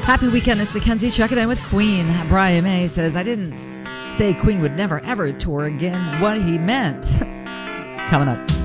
Happy weekend, Miss Mackenzie. Checking in with Queen. Brian May says, I didn't say Queen would never, ever tour again. What he meant. Coming up.